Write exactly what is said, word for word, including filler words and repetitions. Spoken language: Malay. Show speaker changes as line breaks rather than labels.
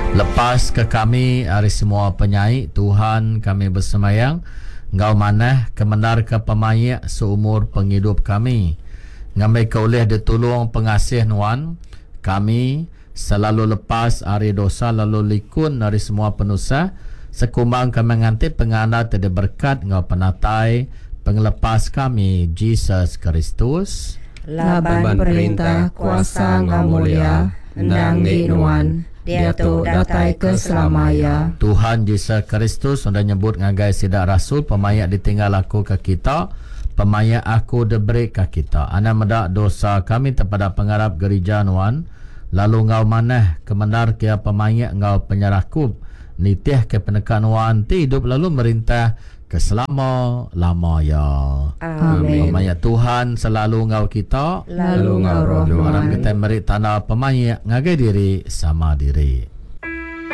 Lepas ke kami hari semua penyai Tuhan kami bersemayang Ngau manah kemenar ke pemayak seumur penghidup kami Ngamai ke oleh ditolong pengasih nuan Kami selalu lepas hari dosa lalu likun dari semua penusa Sekumbang kami menganti pengana tidak berkat ngau penatai Pengelepas kami Jesus Kristus
Laban perintah kuasa ngau mulia Nang di nuan Dia tu datai ke selamaya.
Tuhan Yesus Kristus sudah nyebut ngagai sidak rasul pemayak ditinggal aku ke kita pemayak aku diberi ke kita ana medak dosa kami kepada pengarap gereja nuan lalu ngau manah kemenar kia pemayak ngau penyerakup nitih ke penekan nuan ti hidup lalu merintah ke selama lama ya.
Amin.
Pemayak Tuhan selalu ngau kita
Lalu ngau roh
orang
nuan.
kita beri tanda pemayak ngagai diri sama diri.